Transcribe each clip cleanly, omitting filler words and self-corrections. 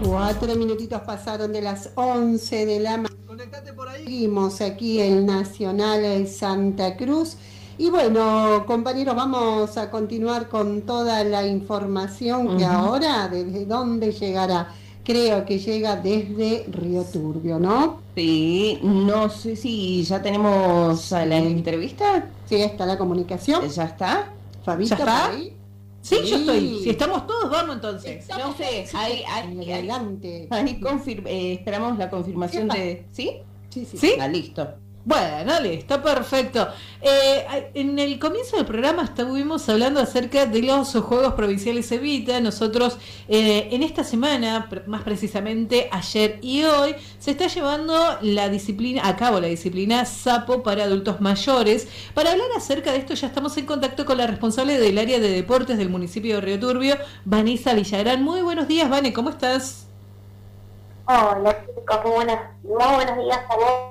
4 minutitos pasaron de las 11 de la mañana. Conectate por ahí. Seguimos aquí en Nacional Santa Cruz. Y bueno, compañeros, vamos a continuar con toda la información que ahora, ¿desde dónde llegará? Creo que llega desde Río Turbio, ¿no? Sí, no sé si ya tenemos a la entrevista. Sí, está la comunicación. ¿Ya está? Fabito, ¿Ya está? por ahí. Sí, yo estoy. Si estamos todos, vamos entonces. No sé, ahí adelante. esperamos la confirmación de... ¿Sí? Sí. ¿Sí? Ah, listo. Bueno, listo, perfecto. En el comienzo del programa estuvimos hablando acerca de los Juegos Provinciales Evita. Nosotros en esta semana, más precisamente ayer y hoy, se está llevando a cabo la disciplina Sapo para adultos mayores. Para hablar acerca de esto ya estamos en contacto con la responsable del área de deportes del municipio de Río Turbio, Vanessa Villagrán. Muy buenos días, Vane, ¿cómo estás? Hola chicos, muy buenos días a vos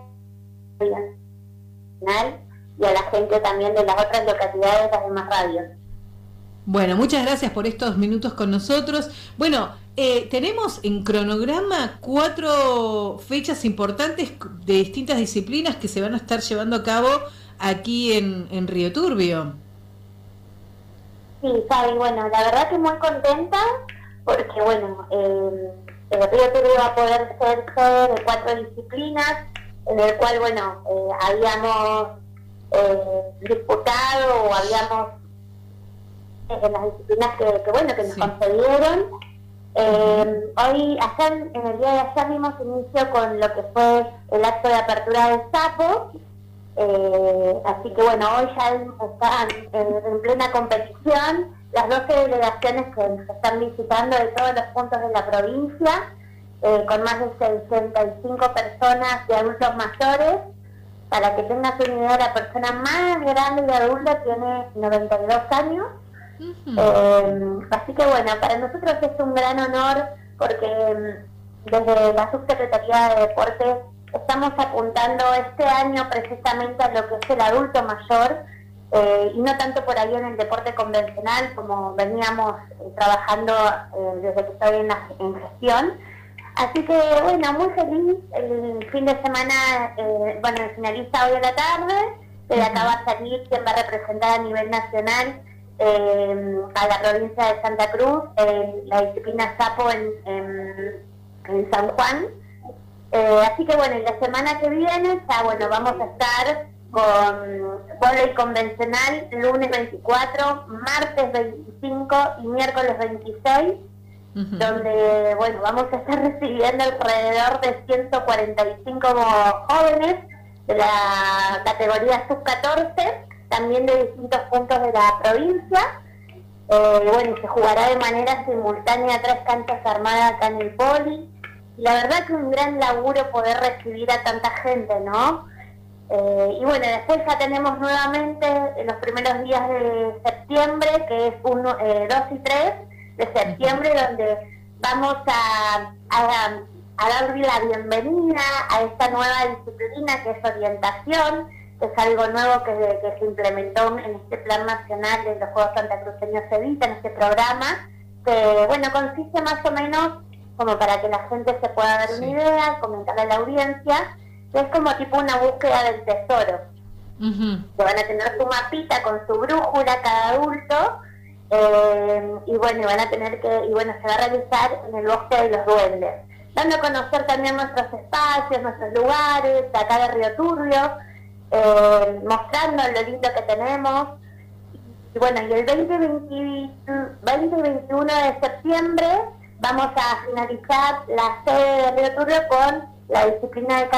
y a la gente también de las otras localidades, las demás radios. Bueno, muchas gracias por estos minutos con nosotros. Bueno, tenemos en cronograma 4 fechas importantes de distintas disciplinas que se van a estar llevando a cabo aquí en Río Turbio. Sí, Fabi, bueno, la verdad que muy contenta porque, bueno, el Río Turbio va a poder ser sede de 4 disciplinas, en el cual, bueno, habíamos disputado o habíamos en las disciplinas que nos concedieron. Ayer, en el día de ayer dimos inicio con lo que fue el acto de apertura del Sapo, así que bueno, hoy ya están en plena competición las 12 delegaciones que nos están visitando de todos los puntos de la provincia, con más de 65 personas de adultos mayores. Para que tengas una idea, la persona más grande y adulta tiene 92 años. Así que bueno, para nosotros es un gran honor porque desde la Subsecretaría de Deportes estamos apuntando este año precisamente a lo que es el adulto mayor, y no tanto por ahí en el deporte convencional como veníamos trabajando desde que estoy en gestión. Así que bueno, muy feliz. El fin de semana, finaliza hoy a la tarde, pero acaba de salir quien va a representar a nivel nacional a la provincia de Santa Cruz, la disciplina Sapo en San Juan. Así que bueno, y la semana que viene ya vamos a estar con vóley convencional lunes 24, martes 25 y miércoles 26, donde vamos a estar recibiendo alrededor de 145 jóvenes de la categoría sub-14, también de distintos puntos de la provincia. Se jugará de manera simultánea 3 canchas armadas acá en el Poli. Y la verdad que un gran laburo poder recibir a tanta gente, ¿no? Después ya tenemos nuevamente en los primeros días de septiembre, que es 2 y 3 de septiembre, donde vamos a darle la bienvenida a esta nueva disciplina que es orientación, que es algo nuevo que se implementó en este plan nacional de los Juegos Santacruceños Evita, en este programa, que consiste más o menos, como para que la gente se pueda dar una idea, comentarle a la audiencia, que es como tipo una búsqueda del tesoro. Que van a tener su mapita con su brújula cada adulto, van a tener que, se va a realizar en el Bosque de los Duendes, dando a conocer también nuestros espacios, nuestros lugares, de acá de Río Turbio, mostrando lo lindo que tenemos. Y el 20-21 de septiembre vamos a finalizar la sede de Río Turbio con la disciplina de